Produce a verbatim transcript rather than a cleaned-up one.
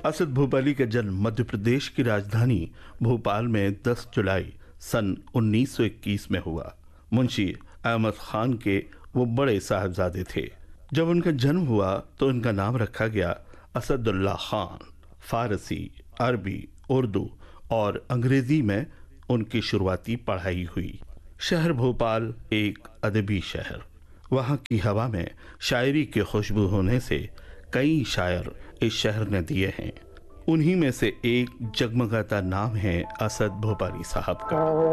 असद भोपाली का जन्म मध्य प्रदेश की राजधानी भोपाल में दस जुलाई सन उन्नीस सौ इक्कीस में हुआ। मुंशी अहमद खान के वो बड़े साहबजादे थे। जब उनका जन्म हुआ तो उनका नाम रखा गया असदुल्ला खान। फारसी, अरबी, उर्दू और अंग्रेजी में उनकी शुरुआती पढ़ाई हुई। शहर भोपाल एक अदबी शहर। वहाँ की हवा में शायरी की खुशबू होने से कई शायर इस शहर ने दिए हैं। उन्हीं में से एक जगमगाता नाम है असद भोपाली साहब का।